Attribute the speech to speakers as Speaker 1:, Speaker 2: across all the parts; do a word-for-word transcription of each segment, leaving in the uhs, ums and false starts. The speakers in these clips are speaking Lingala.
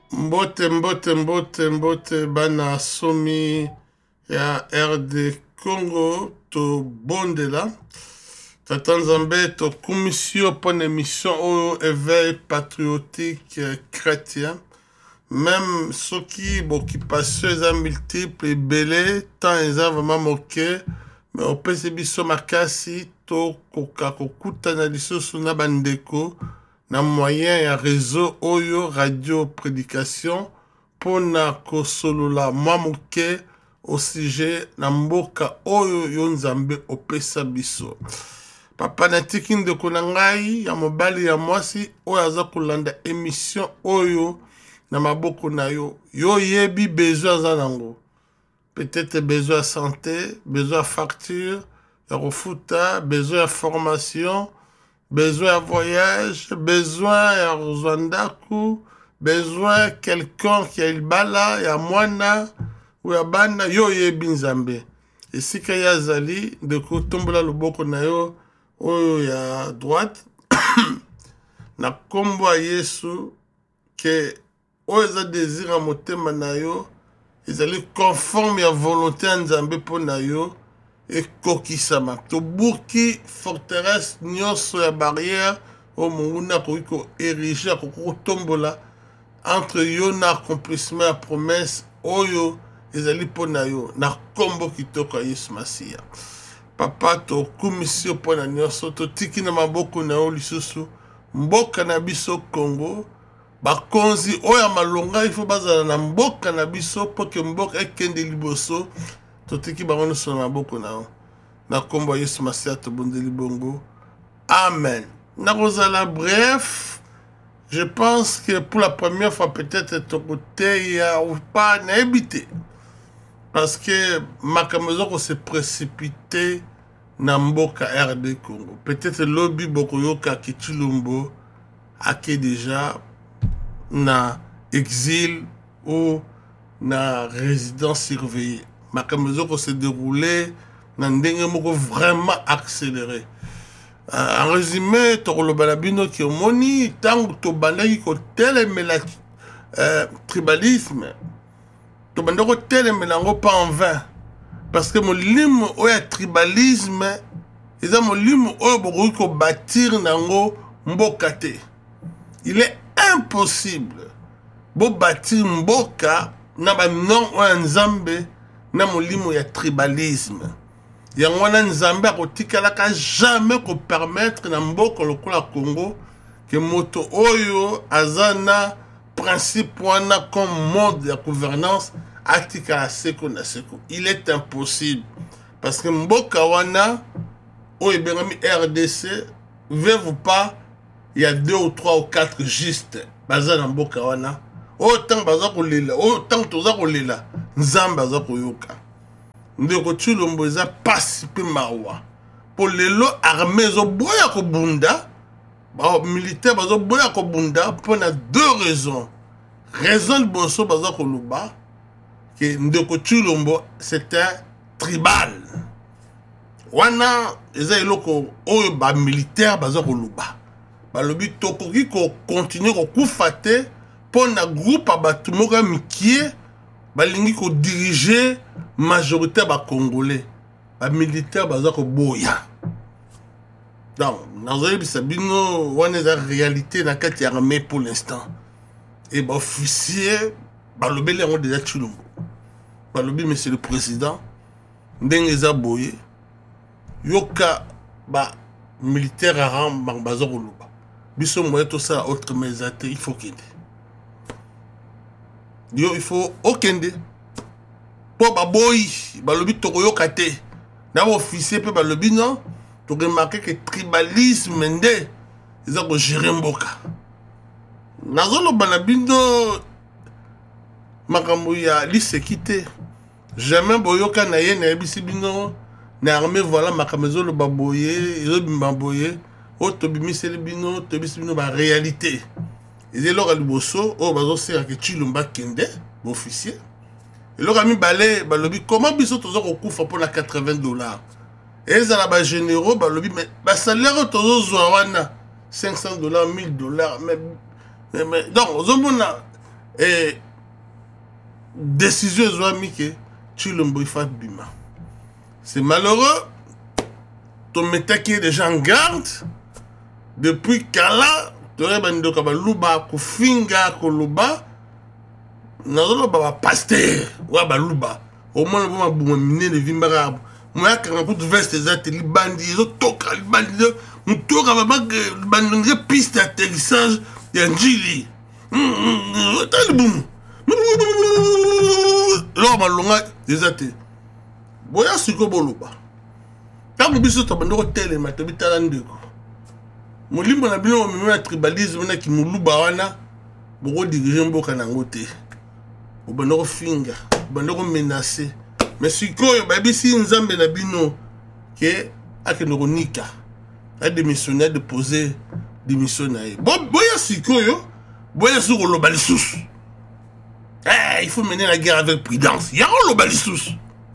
Speaker 1: Mbote mbote mbote mbote bana somi ya R D Congo to bondela. Tata Nzambe to commission pour une émission au éveil patriotique chrétien. Même ceux qui occupation les multiples et belé tant ils ont vraiment moqué mais au P C B so makasi to koka kokuta na lisoso na bandeko na moyen ya réseau oyo radio prédication pour na kosolola mwa moke au sujet na mboka oyo yo Nzambe opesa biso. Papa na tiki ndeko na ngai ya mobali ya mwasi oyo aza kolanda émission oyo na maboko na yo. Yo yebi besoin aza nango. Peut-être besoin de santé, besoin de facture, de refuta, besoin de formation, besoin de voyage, besoin de Rwanda, besoin de quelqu'un qui a le bala, ya mwana, ou ya bana, yo yebi Nzambe. Et si qu'il y a zali, de ko tombola loboko na yo, oyo ya droite, na kombo a Yesu, que oyo za désir a motema na yo, ils allaient conforme à la volonté de Nzambe pour nayo et kokisama. To buki forteresse nyonso ya barrière au munguna ko érigé ko tombola entre yo na accomplissement la promesse oyo ils allaient pour nayo na kombo kitoko Yesu Masia. Papa to commission pour na nyonso to tiki na maboko na yo lisusu mboka na biso Congo. Bakonzi oya malonga il faut bazala na mboka na biso pour que mboka ekende liboso totiki bango so na maboko na na kombo Yesu Masia to bondeli bongo. Amen. Na kozala bref, je pense que pour la première fois peut-être to côté ya ou pas na habité parce que makamezo ko se précipité na mboka R D Congo. Peut-être lobby bokoyoka kitulumbo ake déjà na exil ou na résidence surveillée. Ma caméra s'est déroulée dans un moko vraiment accéléré. Euh, en résumé, to le balabino qui moni tant to bandaki ko tel mela euh, tribalisme. To bandako tel melango pas en vain parce que mon lim o ya tribalisme eza mon lim o boko ko bâtir nango mbokate. Il est impossible bo bâtir mboka na ba non o Nzambe na molimo ya tribalisme. Yango wana Nzambe akotikala ka jamais ko permettre na mboka lokola Congo que moto oyo azana principe wana comme mode de gouvernance atikala seko na seko. Il est impossible parce que mboka wana oyo bengami R D C veut vous pas il y a deux ou trois ou quatre juste baza na mboka wana autant baza kolela autant toza kolela Nzambe baza koyoka ndeko Tshilombo eza pasi pe mawa pour lelo armée zo boya ko bunda ba militaire bazo boya ko bunda pour na deux raisons. Raison de boso baza ko luba que ndeko Tshilombo c'était tribal wana eza eloko oyo ba militaire baza ko luba balobi tokoki ko continuer ko kufate pour na groupe abatu moka mikie balingi ko diriger majorité ba congolais ba militaire baza ko boya donc nazoyebi sabino wana za réalité na kati ya armée pour l'instant et ba officier balobi lengo déjà Tshilombo balobi monsieur le président ndenge za boye yoka ba militaire aram bang baza ko luba biso moye to ça autre mesate il faut kende yo il faut okende po baboyi balobi tokoyoka te na officier pe balobi non to remarquer que tribalisme nde eza ko gérer mboka nazolo bana bindo makambo ya lisekite jamais boyoka na ye na bisi bino na armée voilà makambo lo baboye yo bimbaboye o to bimiseli bino to bisi bino ba réalité et là le bosso o bazo sera que Tshilombo kende officier et là mi balé balobi comment biso tozo ko kufa pour la quatre-vingts dollars et ça là ba généraux balobi mais ba salaire tozo zwa wana cinq cents dollars mille dollars mais mais donc ozomona et décision ezwami ke Tshilombo il faut bima. C'est malheureux. Ton métaki est déjà en garde. Depuis Kala, tu aurais bandi ka baluba ko finga ko luba. Nazolo ba pasteur wa baluba. Au moins ba buma mine de vimbara. Moi quand on veste des ateliers bandi, zo toka bandi, on toka ba bandi piste d'atterrissage de Njili. T'as le boum. Là malonga des ateliers. Boya siko boluba. Tango biso to bando tele matobi talandeko. Molimbo na bino mo tribalisme na ki muluba wana boko diriger mboka na ngote. Obando finga, obando menacer. Mais sikoyo babisi nzambe na bino ke akeno nika. A démissionné de poser démission na ye. Bon boya sikoyo, boya sur lo balisous. Eh, il faut mener la guerre avec prudence. Ya lo balisous.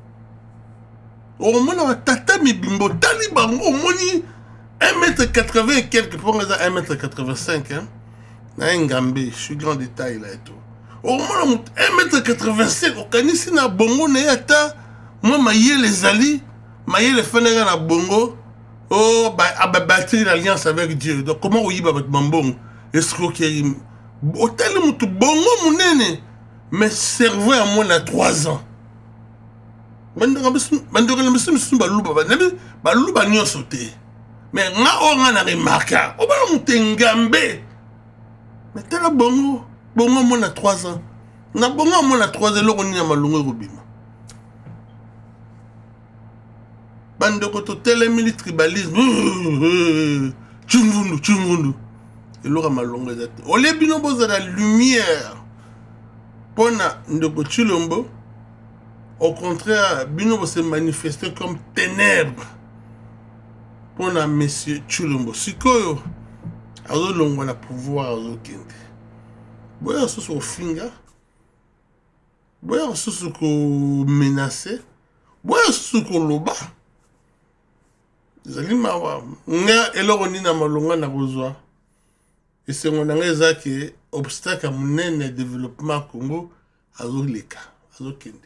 Speaker 1: Au moins, on tata mi bimbo taliban au moni un mètre quatre-vingts et quelques pour un mètre quatre-vingt-cinq hein. Na ngambé, je suis grand détail là et tout. Au moins un mètre quatre-vingt-cinq au kanisi na bongo na yata moi maye les ali, maye les fenera na bongo. Oh bah a bâtir l'alliance avec Dieu. Donc comment oyiba avec mambong escroquerie. Hôtel mutu bongo munene mais cerveau à moi na trois ans. Bandora bandora monsieur monsieur baluba banabi baluba nyo sauté mais nga o nga na remarka o ba mutengambe mais tala bongo bongo mo na trois ans na bongo mo na trois ans loko ni na malungu robima bandoko to tele mili tribalisme chungundu chungundu et loko malungu zate o le bino boza la lumière pona ndoko Tshilombo. Au contraire, Bino va se manifester comme ténèbres pour la monsieur Tshilombo. Sikoyo, azo longo na pouvoir azo kende. Boya soso finga, boya soso ko menacer, boya soso ko loba. Zali mawa, nga eloko ni na malonga na kozwa. Et c'est mon nga que obstacle à mon développement Congo azo leka, azo kende.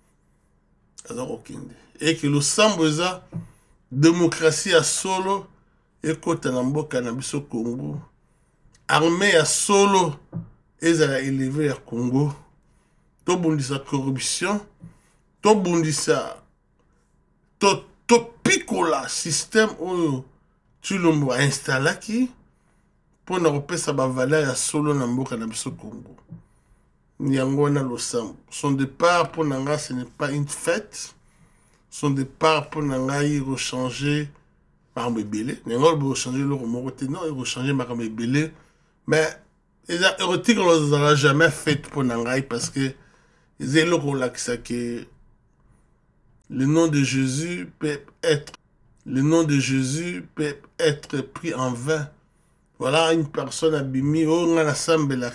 Speaker 1: Et que le samboza démocratie à solo et kota na mboka na biso Congo armée à solo et à élever à Congo to bundisa corruption to bundisa to to pikola système oyo Tshilombo a installé qui pour na repesa ba valeur à solo na mboka na biso Congo. Nyangona Losambo. Son départ pour Nanga, ce n'est pas une fête. Son départ pour Nanga, il rechanger par Mébélé. Nanga, il rechanger le Romoroté. Non, il rechanger par Mébélé. Mais, les érotiques, on ne l'a jamais fait pour Nanga parce que les éloques, que le nom de Jésus peut être, le nom de Jésus peut être pris en vain. Voilà une personne abîmée, oh, on a la